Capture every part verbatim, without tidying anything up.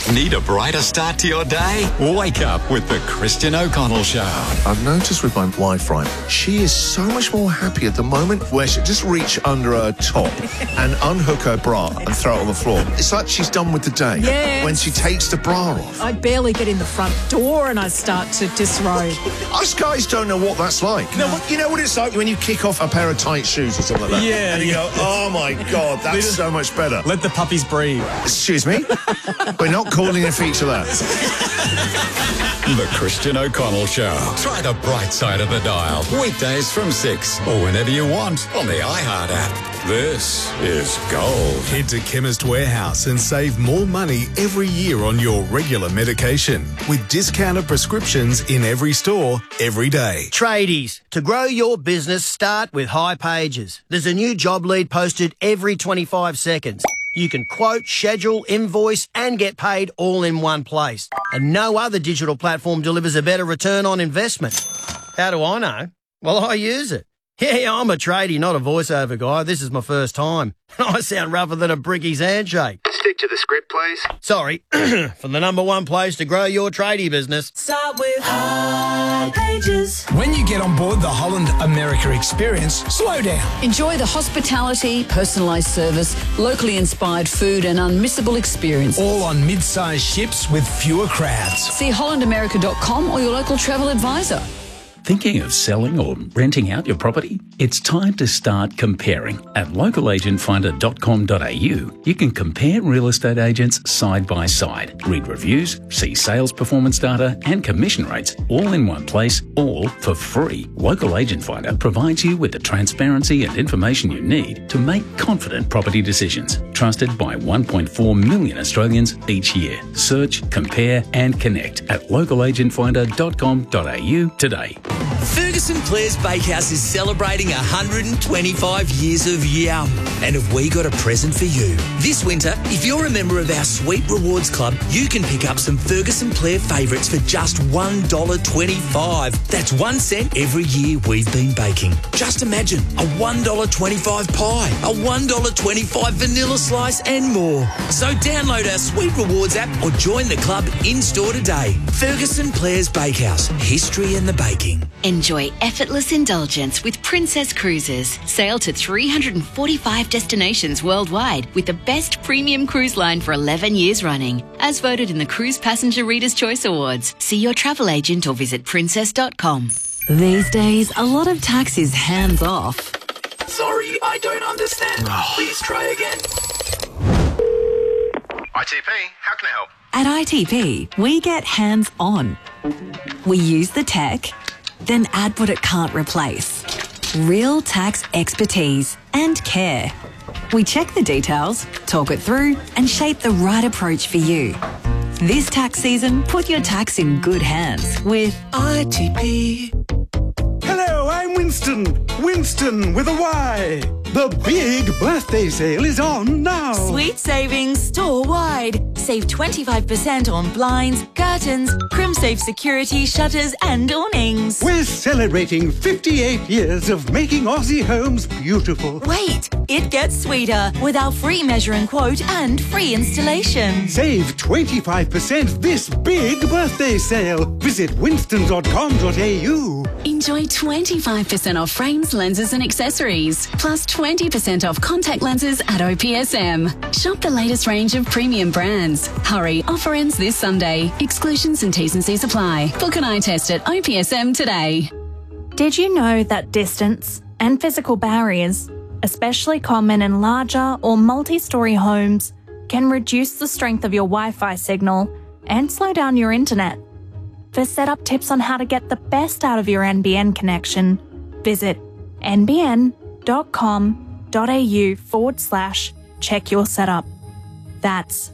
Need a brighter start to your day? Wake up with the Christian O'Connell Show. I've noticed with my wife, right, she is so much more happy at the moment where she just reach under her top and unhook her bra and throw it on the floor. It's like she's done with the day. Yes. When she takes the bra off. I barely get in the front door and I start to disrobe. Us guys don't know what that's like. No, but you know what it's like when you kick off a pair of tight shoes or something like that? Yeah, And you yeah. go, oh my God, that's so much better. Let the puppies breathe. Excuse me? We're not calling a feature that. The Christian O'Connell Show. Try the bright side of the dial. Weekdays from six or whenever you want on the iHeart app. This is gold. Head to Chemist Warehouse and save more money every year on your regular medication with discounted prescriptions in every store, every day. Tradies, to grow your business, start with High Pages. There's a new job lead posted every twenty-five seconds. You can quote, schedule, invoice and get paid all in one place. And no other digital platform delivers a better return on investment. How do I know? Well, I use it. Yeah, I'm a tradie, not a voiceover guy. This is my first time. I sound rougher than a bricky's handshake. Stick to the script, please. Sorry, for the number one place to grow your tradie business. Start with High Pages. When you get on board the Holland America experience, slow down. Enjoy the hospitality, personalised service, locally inspired food and unmissable experience. All on mid-sized ships with fewer crowds. See holland america dot com or your local travel advisor. Thinking of selling or renting out your property? It's time to start comparing. At local agent finder dot com dot a u, you can compare real estate agents side by side, read reviews, see sales performance data and commission rates all in one place, all for free. Local Agent Finder provides you with the transparency and information you need to make confident property decisions. Trusted by one point four million Australians each year. Search, compare and connect at local agent finder dot com dot a u today. Ferguson Blair's Bakehouse is celebrating one hundred twenty-five years of yum. And have we got a present for you? This winter, if you're a member of our Sweet Rewards Club, you can pick up some Ferguson Blair favourites for just one dollar twenty-five. That's one cent every year we've been baking. Just imagine a one dollar twenty-five pie, a one dollar twenty-five vanilla slice and more. So download our Sweet Rewards app or join the club in-store today. Ferguson Blair's Bakehouse. History in the baking. Enjoy effortless indulgence with Princess Cruises. Sail to three hundred forty-five destinations worldwide with the best premium cruise line for eleven years running. As voted in the Cruise Passenger Reader's Choice Awards. See your travel agent or visit princess dot com. These days, a lot of tax is hands off. Sorry, I don't understand. Please try again. I T P, how can I help? At I T P, we get hands on. We use the tech, then add what it can't replace. Real tax expertise and care. We check the details, talk it through, and shape the right approach for you. This tax season, put your tax in good hands with I T P. Hello, I'm Winston. Winston with a Y. The big birthday sale is on now. Sweet savings store-wide. Save twenty-five percent on blinds, curtains, CrimSafe security, shutters and awnings. We're celebrating fifty-eight years of making Aussie homes beautiful. Wait, it gets sweeter with our free measure and quote and free installation. Save twenty-five percent this big birthday sale. Visit winston dot com dot a u. Enjoy twenty-five percent off frames, lenses and accessories, plus twenty percent off contact lenses at O P S M. Shop the latest range of premium brands. Hurry, offer ends this Sunday. Exclusions and T's and C's apply. Book an eye test at O P S M today. Did you know that distance and physical barriers, especially common in larger or multi-storey homes, can reduce the strength of your Wi-Fi signal and slow down your internet? For setup tips on how to get the best out of your N B N connection, visit nbn.com.au forward slash check your setup. That's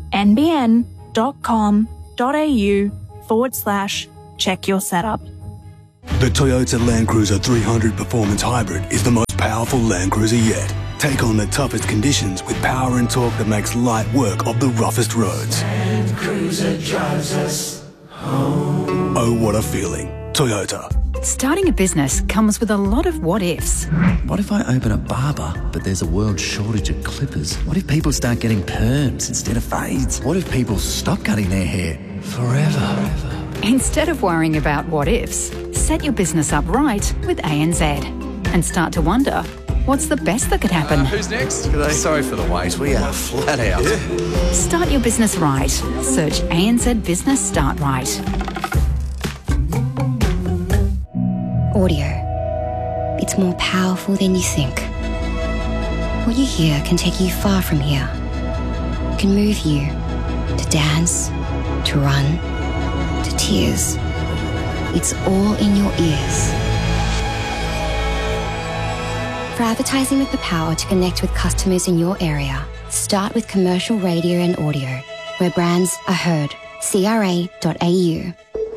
nbn.com.au forward slash check your setup. The Toyota Land Cruiser three hundred Performance Hybrid is the most powerful Land Cruiser yet. Take on the toughest conditions with power and torque that makes light work of the roughest roads. Land Cruiser drives us home. Oh, what a feeling. Toyota. Starting a business comes with a lot of what ifs. What if I open a barber, but there's a world shortage of clippers? What if people start getting perms instead of fades? What if people stop cutting their hair forever? Instead of worrying about what ifs, set your business up right with A N Z and start to wonder, what's the best that could happen? Uh, who's next? G'day. Sorry for the wait, we are flat out. Yeah. Start your business right. Search A N Z Business Start Right. Audio. It's more powerful than you think. What you hear can take you far from here. It can move you to dance, to run, to tears. It's all in your ears. For advertising with the power to connect with customers in your area, start with commercial radio and audio, where brands are heard. C R A dot A U.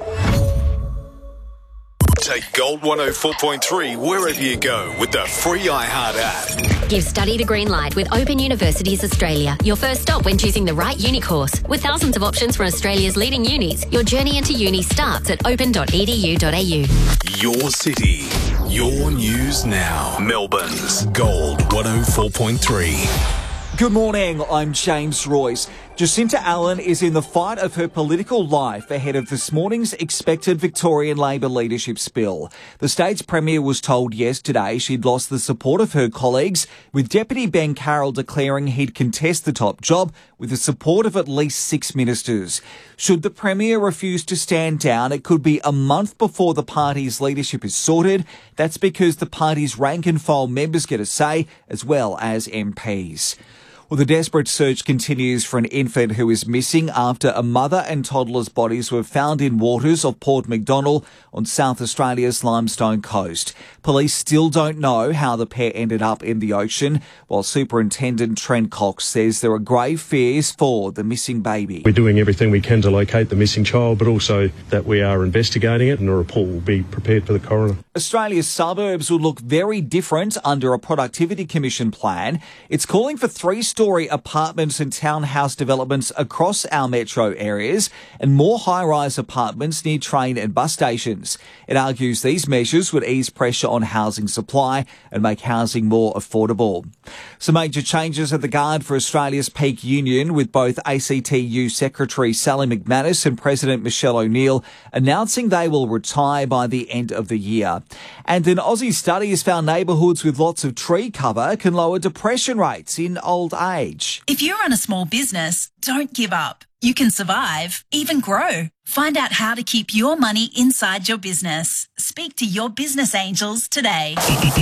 Take Gold one oh four point three wherever you go with the free iHeart app. Give study the green light with Open Universities Australia, your first stop when choosing the right uni course. With thousands of options from Australia's leading unis, your journey into uni starts at open dot e d u dot a u. Your city, your news now. Melbourne's Gold one oh four point three. Good morning, I'm James Royce. Jacinta Allen is in the fight of her political life ahead of this morning's expected Victorian Labor leadership spill. The state's premier was told yesterday she'd lost the support of her colleagues, with Deputy Ben Carroll declaring he'd contest the top job with the support of at least six ministers. Should the premier refuse to stand down, it could be a month before the party's leadership is sorted. That's because the party's rank and file members get a say, as well as M Ps. Well, the desperate search continues for an infant who is missing after a mother and toddler's bodies were found in waters of Port Macdonald on South Australia's Limestone Coast. Police still don't know how the pair ended up in the ocean, while Superintendent Trent Cox says there are grave fears for the missing baby. We're doing everything we can to locate the missing child, but also that we are investigating it and a report will be prepared for the coroner. Australia's suburbs will look very different under a Productivity Commission plan. It's calling for three-story apartments and townhouse developments across our metro areas and more high-rise apartments near train and bus stations. It argues these measures would ease pressure on housing supply and make housing more affordable. Some major changes at the Guard for Australia's peak union, with both A C T U Secretary Sally McManus and President Michelle O'Neill announcing they will retire by the end of the year. And an Aussie study has found neighbourhoods with lots of tree cover can lower depression rates in old age. If you run a small business, don't give up. You can survive, even grow. Find out how to keep your money inside your business. Speak to your business angels today.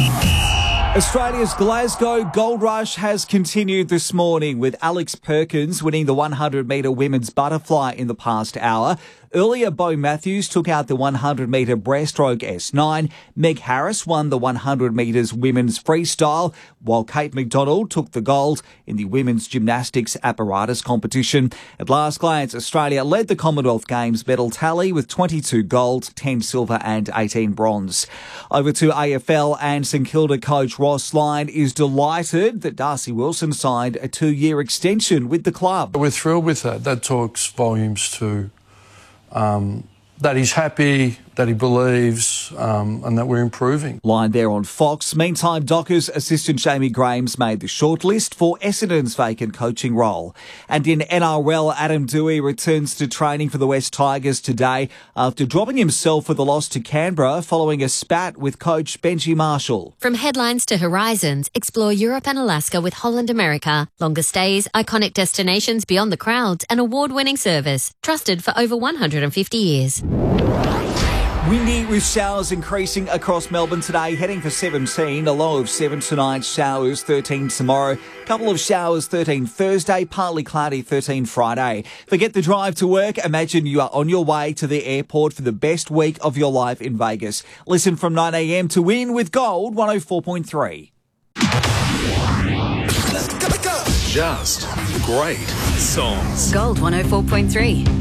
Australia's Glasgow Gold Rush has continued this morning, with Alex Perkins winning the one hundred metre women's butterfly in the past hour. Earlier, Bo Matthews took out the one hundred metre breaststroke S nine. Meg Harris won the one hundred metres women's freestyle, while Kate McDonald took the gold in the women's gymnastics apparatus competition. At last glance, Australia led the Commonwealth Games medal tally with twenty-two gold, ten silver and eighteen bronze. Over to A F L, and St Kilda coach Ross Lyon is delighted that Darcy Wilson signed a two-year extension with the club. We're thrilled with that. That talks volumes to um, that he's happy, that he believes, um, and that we're improving. Line there on Fox. Meantime, Dockers assistant Jamie Graham's made the shortlist for Essendon's vacant coaching role. And in N R L, Adam Dewey returns to training for the West Tigers today after dropping himself for the loss to Canberra following a spat with coach Benji Marshall. From headlines to horizons, explore Europe and Alaska with Holland America. Longer stays, iconic destinations beyond the crowds, and award-winning service. Trusted for over one hundred fifty years. Windy with showers increasing across Melbourne today, heading for seventeen, a low of seven tonight, showers thirteen tomorrow, couple of showers thirteen Thursday, partly cloudy thirteen Friday. Forget the drive to work, imagine you are on your way to the airport for the best week of your life in Vegas. Listen from nine a m to Win with Gold one oh four point three. Just great songs. Gold one oh four point three.